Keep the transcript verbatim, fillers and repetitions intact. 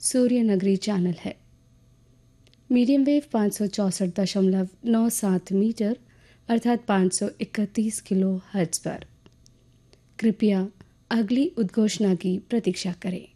सूर्य नगरी चैनल है। Medium wave पाँच सौ चौंसठ दशमलव नौ सात मीटर अर्थात पाँच सौ इकतीस किलो हर्ट्ज पर। कृपया अगली उद्घोषणा की प्रतीक्षा करें।